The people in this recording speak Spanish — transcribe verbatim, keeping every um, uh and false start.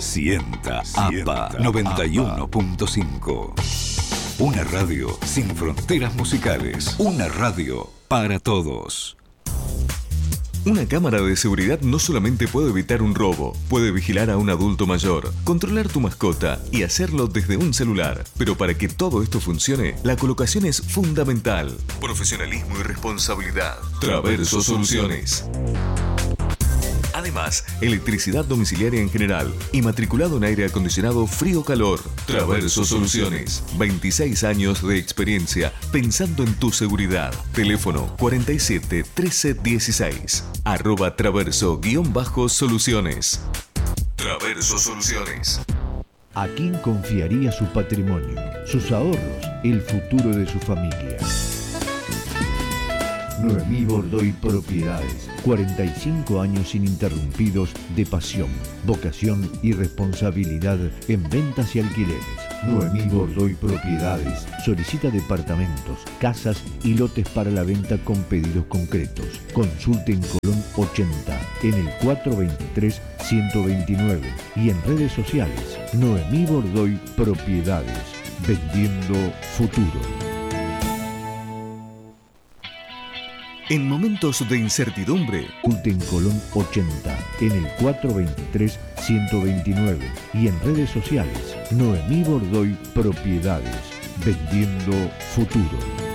Sienta A P A noventa y uno punto cinco. Una radio sin fronteras musicales. Una radio para todos. Una cámara de seguridad no solamente puede evitar un robo, puede vigilar a un adulto mayor, controlar tu mascota y hacerlo desde un celular. Pero para que todo esto funcione, la colocación es fundamental. Profesionalismo y responsabilidad. Traverso Soluciones. Además, electricidad domiciliaria en general y matriculado en aire acondicionado frío-calor. Traverso Soluciones. veintiséis años de experiencia pensando en tu seguridad. Teléfono cuarenta y siete trece dieciséis. Arroba Traverso guión bajo Soluciones. Traverso Soluciones. ¿A quién confiaría su patrimonio, sus ahorros, el futuro de su familia? Noemí Bordoy Propiedades. cuarenta y cinco años ininterrumpidos de pasión, vocación y responsabilidad en ventas y alquileres. Noemí Bordoy Propiedades solicita departamentos, casas y lotes para la venta con pedidos concretos. Consulte en Colón ochenta, en el cuatrocientos veintitrés ciento veintinueve y en redes sociales. Noemí Bordoy Propiedades, vendiendo futuro. En momentos de incertidumbre, Consulte en Colón ochenta, en el cuatrocientos veintitrés ciento veintinueve y en redes sociales. Noemí Bordoy Propiedades, vendiendo futuro.